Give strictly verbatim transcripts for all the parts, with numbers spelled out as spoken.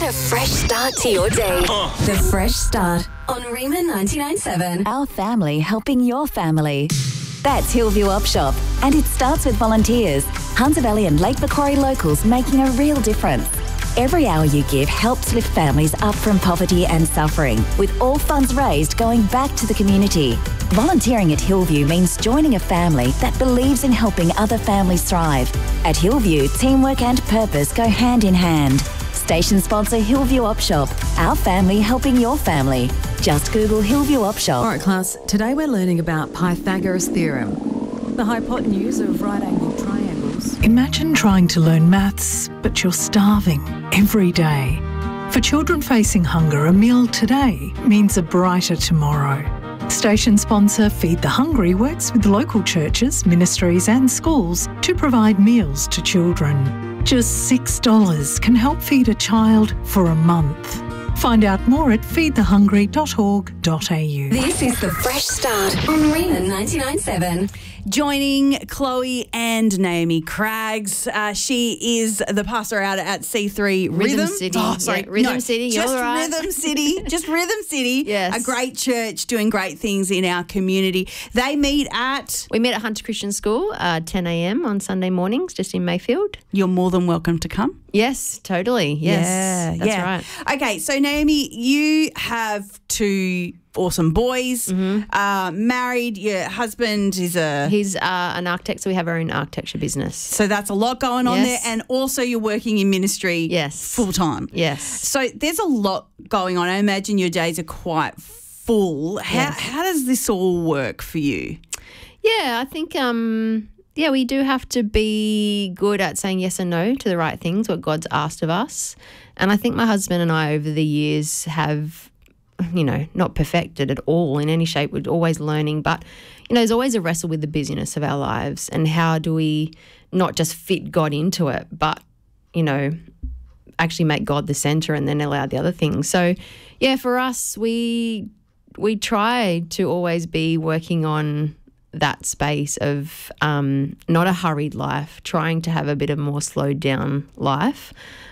Get a fresh start to your day. Uh. The Fresh Start on Rima ninety-nine point seven. Our family helping your family. That's Hillview Op Shop, and it starts with volunteers. Hunter Valley and Lake Macquarie locals making a real difference. Every hour you give helps lift families up from poverty and suffering, with all funds raised going back to the community. Volunteering at Hillview means joining a family that believes in helping other families thrive. At Hillview, teamwork and purpose go hand in hand. Station sponsor Hillview Op Shop, our family helping your family. Just Google Hillview Op Shop. All right, class, today we're learning about Pythagoras' theorem, the hypotenuse of right-angled triangles. Imagine trying to learn maths, but you're starving every day. For children facing hunger, a meal today means a brighter tomorrow. Station sponsor Feed the Hungry works with local churches, ministries and schools to provide meals to children. Just six dollars can help feed a child for a month. Find out more at feed the hungry dot org dot a u. This is the Fresh Start on Rima ninety-nine point seven. Joining Chloe and Naomi Craggs. Uh, she is the pastor out at C three Rhythm, Rhythm City. Oh, sorry. Yeah, Rhythm no, City, you're just right. Rhythm City. Just Rhythm City. Yes. A great church doing great things in our community. They meet at... We met at Hunter Christian School, uh, ten a m on Sunday mornings, just in Mayfield. You're more than welcome to come. Yes, totally. Yes, yeah, that's yeah. right. Okay, so Naomi, you have two awesome boys, Mm-hmm. uh, married. Your husband is a... He's uh, an architect, so we have our own architecture business. So that's a lot going on Yes. there. And also you're working in ministry Yes. full time. Yes. So there's a lot going on. I imagine your days are quite full. How, Yes. how does this all work for you? Yeah, I think, um, yeah, we do have to be good at saying yes and no to the right things, what God's asked of us. And I think my husband and I over the years have, you know, not perfected at all in any shape. We're always learning. But, you know, there's always a wrestle with the busyness of our lives and how do we not just fit God into it, but, you know, actually make God the centre and then allow the other things. So, yeah, for us, we we try to always be working on that space of um, not a hurried life, trying to have a bit of more slowed down life,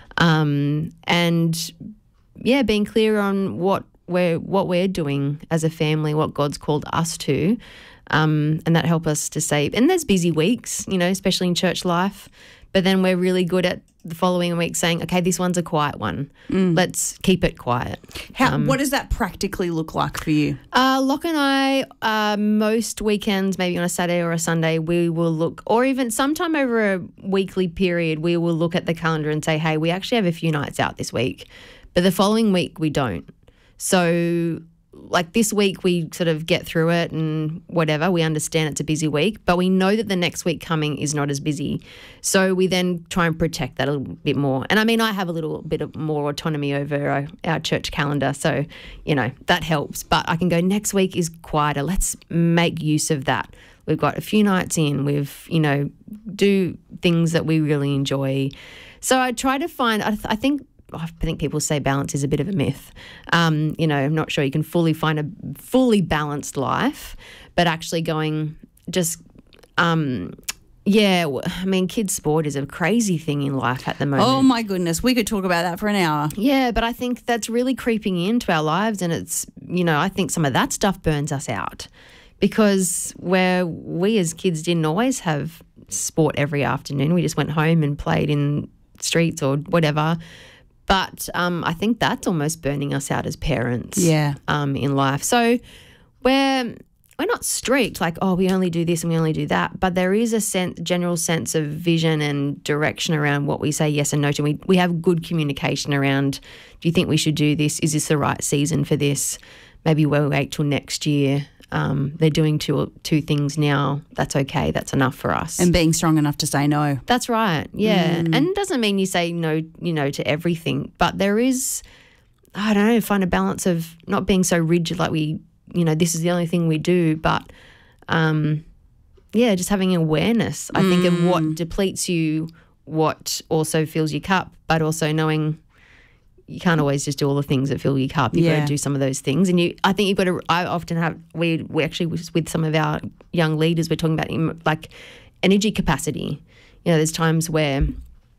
um, and yeah, being clear on what we're what we're doing as a family, what God's called us to, um, and that help us to save. And there's busy weeks, you know, especially in church life, but then we're really good at the following week saying, okay, this one's a quiet one. Mm. Let's keep it quiet. How, um, what does that practically look like for you? Uh, Locke and I, uh, most weekends, maybe on a Saturday or a Sunday, we will look, or even sometime over a weekly period, we will look at the calendar and say, hey, we actually have a few nights out this week, but the following week we don't. So like this week we sort of get through it and whatever, we understand it's a busy week, but we know that the next week coming is not as busy. So we then try and protect that a little bit more. And I mean, I have a little bit of more autonomy over our, our church calendar. So, you know, that helps. But I can go, next week is quieter. Let's make use of that. We've got a few nights in. We've, you know, do things that we really enjoy. So I try to find, I, th- I think, I think people say balance is a bit of a myth. Um, you know, I'm not sure you can fully find a fully balanced life, but actually going just, um, yeah, I mean, kids' sport is a crazy thing in life at the moment. Oh, my goodness. We could talk about that for an hour. Yeah, but I think that's really creeping into our lives, and it's, you know, I think some of that stuff burns us out because where we as kids didn't always have sport every afternoon. We just went home and played in streets or whatever. But um, I think that's almost burning us out as parents yeah. um, in life. So we're, we're not strict, like, oh, we only do this and we only do that. But there is a sense, general sense of vision and direction around what we say yes and no to. We, we have good communication around, do you think we should do this? Is this the right season for this? Maybe we'll wait till next year. Um, they're doing two two things now. That's okay. That's enough for us. And being strong enough to say no. That's right. Yeah. Mm. And it doesn't mean you say no, you know, to everything, but there is, I don't know, find a balance of not being so rigid like we, you know, this is the only thing we do, but um, yeah, just having awareness, I mm. think, of what depletes you, what also fills your cup, but also knowing you can't always just do all the things that fill your cup. You've yeah. got to do some of those things. And you, I think you've got to, I often have, we, we actually, with some of our young leaders, we're talking about like energy capacity. You know, there's times where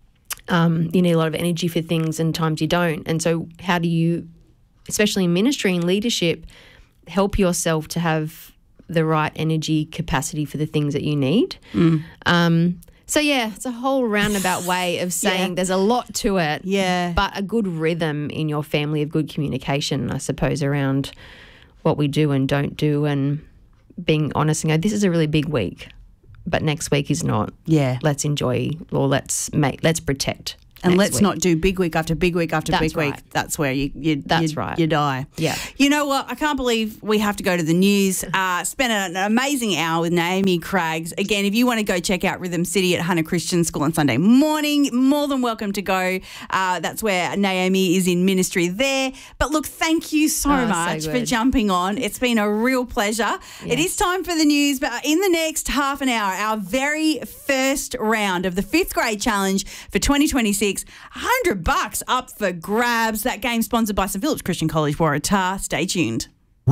Um, you need a lot of energy for things and times you don't. And so how do you, especially in ministry and leadership, help yourself to have the right energy capacity for the things that you need? Mm. Um, so, yeah, it's a whole roundabout way of saying Yeah. there's a lot to it. Yeah. But a good rhythm in your family of good communication, I suppose, around what we do and don't do, and being honest and go, this is a really big week, but next week is not. Yeah. Let's enjoy, or let's make, let's protect. And next let's week. not do big week after big week after That's big week. right. That's where you you, That's you, right. you die. Yeah. You know what? I can't believe we have to go to the news. Uh, spent an amazing hour with Naomi Craggs. Again, if you want to go check out Rhythm City at Hunter Christian School on Sunday morning, more than welcome to go. Uh, that's where Naomi is in ministry there. But look, thank you so Oh, so much for good. jumping on. It's been a real pleasure. It is time for the news, but in the next half an hour, our very first round of the fifth grade challenge for twenty twenty-six, one hundred bucks up for grabs. That game sponsored by St Philip's Christian College, Waratah. Stay tuned.